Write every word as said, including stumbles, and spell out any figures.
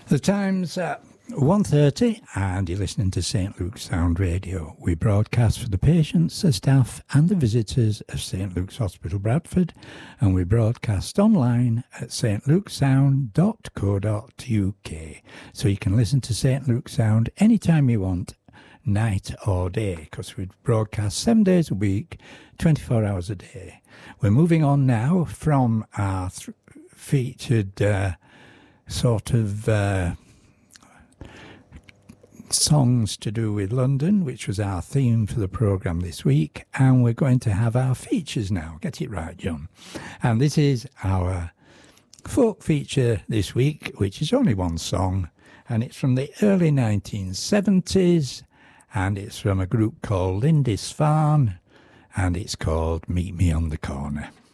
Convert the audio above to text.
The time's at one thirty and you're listening to Saint Luke's Sound Radio. We broadcast for the patients, the staff and the visitors of Saint Luke's Hospital Bradford, and we broadcast online at s t luke sound dot co dot u k. So you can listen to Saint Luke's Sound anytime you want, night or day, because we broadcast seven days a week, twenty-four hours a day. We're moving on now from our th- featured uh, sort of uh, songs to do with London, which was our theme for the programme this week, and we're going to have our features now. Get it right, John. And this is our folk feature this week, which is only one song, and it's from the early nineteen seventies, and it's from a group called Lindisfarne, and it's called Meet Me on the Corner.